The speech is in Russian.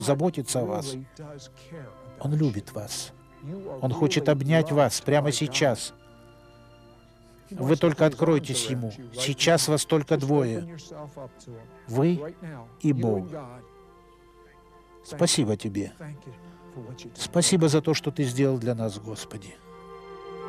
заботится о вас. Он любит вас. Он хочет обнять вас прямо сейчас. Вы только откройтесь Ему. Сейчас вас только двое. Вы и Бог. Спасибо Тебе. Спасибо за то, что Ты сделал для нас, Господи.